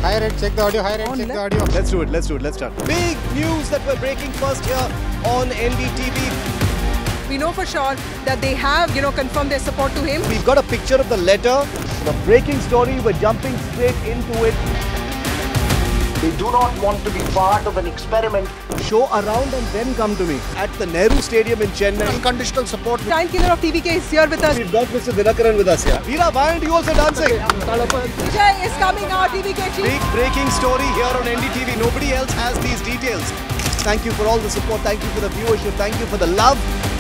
Higher end, check the audio. Higher end, check the audio. Let's do it. Let's start. Big news that we're breaking first here on NDTV. We know for sure that they have, confirmed their support to him. We've got a picture of the letter. The breaking story, we're jumping straight into it. They do not want to be part of an experiment. Show around and then come to me at the Nehru Stadium in Chennai. Unconditional support. Giant killer of TVK is here with us. We've got Mr. Dinakaran with us here. Veera, why aren't you also dancing? Vijay is coming out, TVK chief. Big breaking story here on NDTV. Nobody else has these details. Thank you for all the support. Thank you for the viewership. Thank you for the love.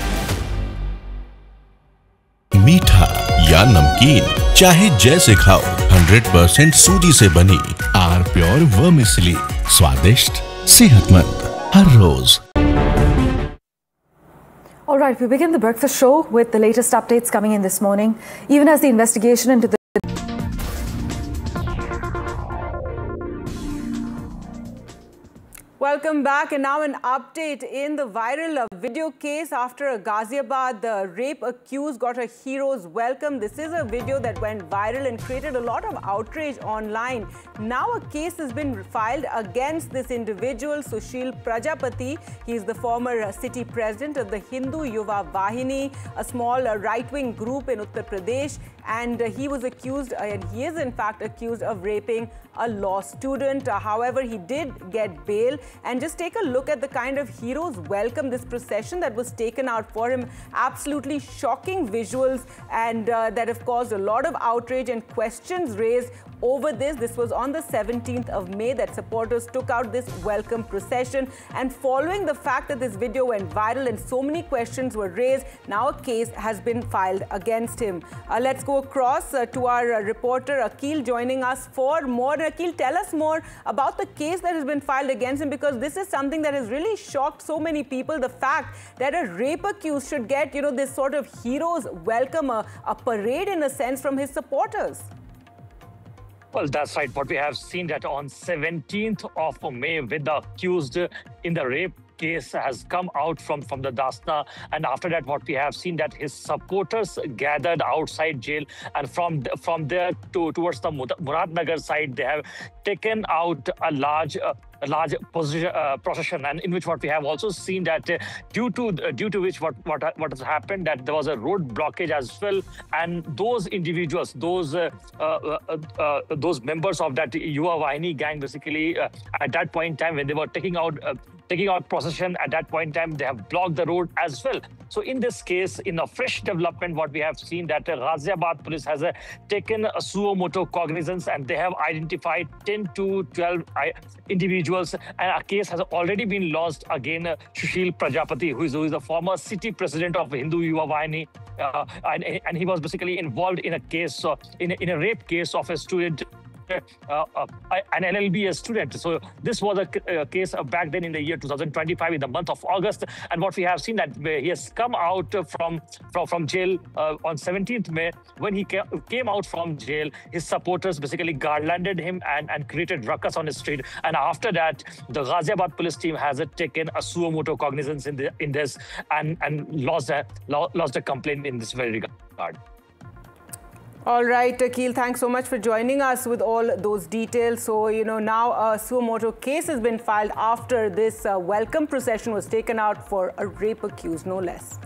मीठा या नमकीन चाहे जैसे खाओ 100% सूजी से बनी are pure vermicelli स्वादिष्ट सेहतमंद हर रोज. All right, we begin the breakfast show with the latest updates coming in this morning. Even as the investigation into the Welcome back, and now an update in the viral video case after a Ghaziabad rape accused got a hero's welcome. This is a video that went viral and created a lot of outrage online. Now a case has been filed against this individual, Sushil Prajapati. He is the former city president of the Hindu Yuva Vahini, a small right-wing group in Uttar Pradesh, and he was accused, and he is in fact accused of raping a law student. However, he did get bail. And just take a look at the kind of hero's welcome, this procession that was taken out for him. Absolutely shocking visuals, and that have caused a lot of outrage and questions raised over this. This was on the 17th of May that supporters took out this welcome procession. And following the fact that this video went viral and so many questions were raised, now a case has been filed against him. Let's go across to our reporter Akil joining us for more. Akil, tell us more about the case that has been filed against him, because this is something that has really shocked so many people. The fact that a rape accused should get, this sort of hero's welcome, a parade in a sense from his supporters. Well, that's right. What we have seen that on 17th of May, with the accused in the rape case has come out from the Dasna, and after that what we have seen that his supporters gathered outside jail, and from there towards the Muradnagar side, they have taken out a large procession, and in which what we have also seen that due to which what has happened, that there was a road blockage as well, and those individuals, those members of that Yuva Vahini gang, basically at that point in time when they were taking out procession, at that point in time they have blocked the road as well. So in this case, in a fresh development, what we have seen that Ghaziabad police has taken a suo motu cognizance, and they have identified 10 to 12 individuals, and a case has already been launched against Sushil Prajapati, who is the former city president of Hindu Yuva Vahini, and he was basically involved in a case, in a rape case of a student, an LLB student. So this was a case back then in the year 2025, in the month of August. And what we have seen that he has come out from jail on 17th May. When he came out from jail, his supporters basically garlanded him and created ruckus on the street. And after that, the Ghaziabad police team has taken a suo motu cognizance in this and lost a complaint in this very regard. All right, Akil, thanks so much for joining us with all those details. So, now a suo motu case has been filed after this welcome procession was taken out for a rape accused, no less.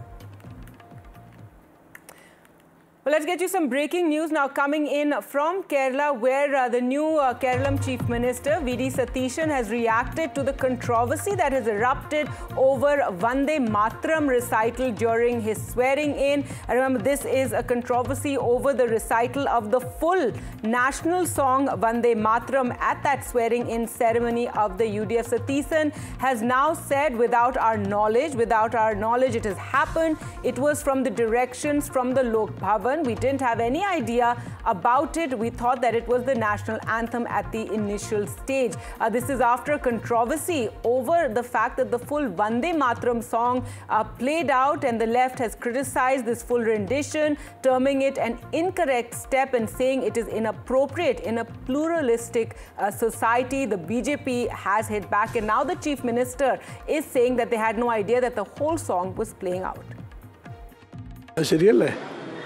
Well, let's get you some breaking news now coming in from Kerala, where the new Kerala Chief Minister, V.D. Satheesan, has reacted to the controversy that has erupted over Vande Mataram recital during his swearing in. And remember, this is a controversy over the recital of the full national song Vande Mataram at that swearing in ceremony of the UDF. Satheesan has now said, without our knowledge, it has happened. It was from the directions from the Lok Bhavan. We didn't have any idea about it. We thought that it was the national anthem at the initial stage. This is after a controversy over the fact that the full Vande Mataram song played out, and the left has criticized this full rendition, terming it an incorrect step and saying it is inappropriate in a pluralistic society. The BJP has hit back, and now the Chief Minister is saying that they had no idea that the whole song was playing out.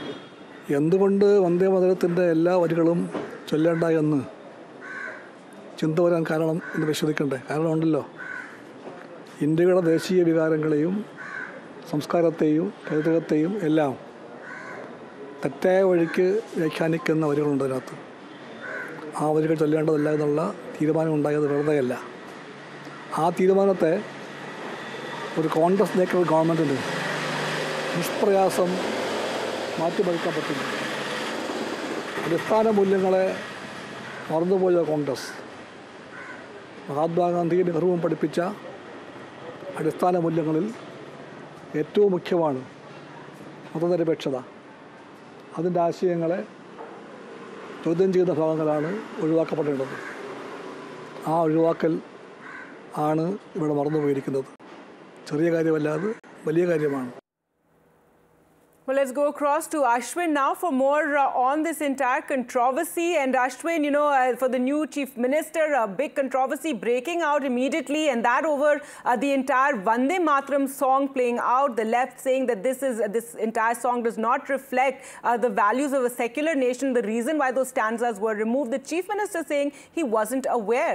എന്തുകൊണ്ട് വന്ദേ മാതരത്തിൻ്റെ എല്ലാ വരികളും ചൊല്ലേണ്ട എന്ന് ചിന്ത വരാൻ കാരണം എന്ന് പരിശോധിക്കണ്ടേ? കാരണമുണ്ടല്ലോ. ഇന്ത്യയുടെ ദേശീയ വികാരങ്ങളെയും സംസ്കാരത്തെയും പൈതൃകത്തെയും എല്ലാം തെറ്റായ വഴിക്ക് വ്യാഖ്യാനിക്കുന്ന വരികളുണ്ട് അതിനകത്ത്. ആ വരികൾ ചൊല്ലേണ്ടതല്ല എന്നുള്ള തീരുമാനമുണ്ടായത് വെറുതെയല്ല. ആ തീരുമാനത്തെ ഒരു കോൺഗ്രസ് നേതൃത്വ ഗവൺമെൻറ്റിന് നിഷ്പ്രയാസം മാറ്റിമറിക്കാൻ പറ്റില്ല. അടിസ്ഥാന മൂല്യങ്ങളെ മറന്നുപോയ കോൺഗ്രസ് മഹാത്മാഗാന്ധിയും നെഹ്റുവും പഠിപ്പിച്ച അടിസ്ഥാന മൂല്യങ്ങളിൽ ഏറ്റവും മുഖ്യമാണ് മതനിരപേക്ഷത. അതിൻ്റെ ആശയങ്ങളെ ചോദ്യം ചെയ്യുന്ന ഭാഗങ്ങളാണ് ഒഴിവാക്കപ്പെടേണ്ടത്. ആ ഒഴിവാക്കൽ ആണ് ഇവിടെ മറന്നുപോയിരിക്കുന്നത്. ചെറിയ കാര്യമല്ല, അത് വലിയ കാര്യമാണ്. Well, let's go across to Ashwin now for more on this entire controversy. And Ashwin, you know, for the new chief minister, a big controversy breaking out immediately, and that over the entire Vande Mataram song playing out. The left saying that this entire song does not reflect the values of a secular nation. The reason why those stanzas were removed. The chief minister saying he wasn't aware.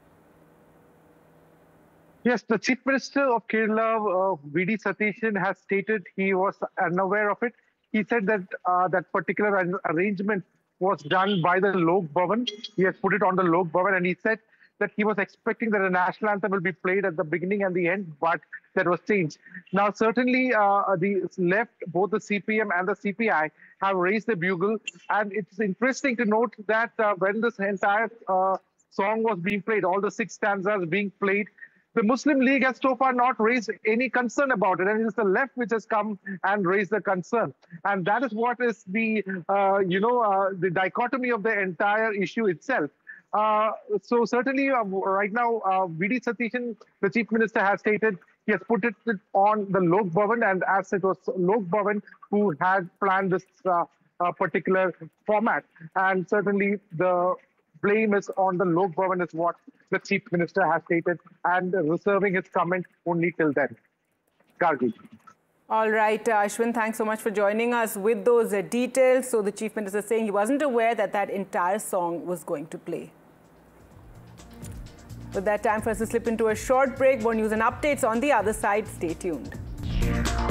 Yes, the Chief Minister of Kerala, V.D. Satheesan, has stated he was unaware of it. He said that that particular arrangement was done by the Lok Bhavan. He has put it on the Lok Bhavan, and he said that he was expecting that the national anthem will be played at the beginning and the end, but that was changed. Now, certainly, the left, both the CPM and the CPI, have raised the bugle, and it's interesting to note that when this entire song was being played, all the 6 stanzas being played, the Muslim League has so far not raised any concern about it, and it's the left which has come and raised the concern. And that is what is the, the dichotomy of the entire issue itself. So certainly right now, V.D. Satheesan, the Chief Minister, has stated he has put it on the Lok Bhavan, and as it was Lok Bhavan who had planned this particular format. And certainly the blame is on the Lok Bhavan is what the Chief Minister has stated, and reserving his comment only till then. Gargi. All right, Ashwin, thanks so much for joining us with those details. So the Chief Minister saying he wasn't aware that that entire song was going to play. With that, time for us to slip into a short break. More news and updates on the other side. Stay tuned.